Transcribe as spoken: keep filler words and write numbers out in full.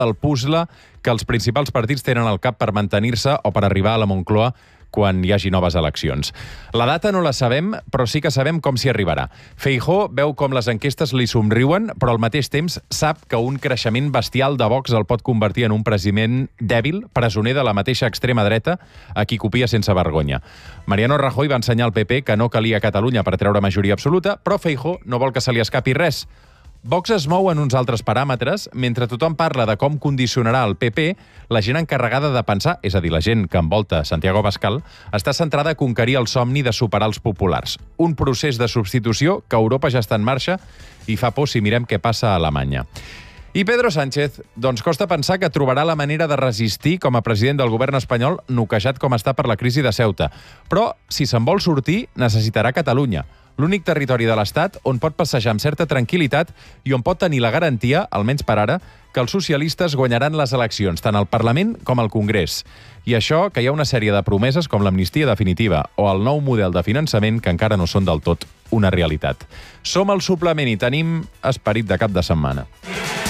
el puzzle que els principals partits tenen al cap per mantenir-se o per arribar a la Moncloa quan hi hagi noves eleccions. La data no la sabem, però sí que sabem com s'hi arribarà. Feijóo veu com les enquestes li somriuen, però al mateix temps sap que un creixement bestial de Vox el pot convertir en un president dèbil, presoner de la mateixa extrema dreta, a qui copia sense vergonya. Mariano Rajoy va ensenyar al P P que no calia Catalunya per treure majoria absoluta, però Feijóo no vol que se li escapi res. Vox es mou en uns altres paràmetres. Mentre tothom parla de com condicionarà el P P, la gent encarregada de pensar, és a dir, la gent que envolta Santiago Abascal, està centrada a conquerir el somni de superar els populars. Un procés de substitució que a Europa ja està en marxa i fa por si mirem què passa a Alemanya. I Pedro Sánchez, doncs costa pensar que trobarà la manera de resistir com a president del govern espanyol, noquejat com està per la crisi de Ceuta. Però, si se'n vol sortir, necessitarà Catalunya, l'únic territori de l'Estat on pot passejar amb certa tranquil·litat i on pot tenir la garantia, almenys per ara, que els socialistes guanyaran les eleccions, tant al Parlament com al Congrés. I això que hi ha una sèrie de promeses com l'amnistia definitiva o el nou model de finançament que encara no són del tot una realitat. Som al suplement i tenim esperit de cap de setmana.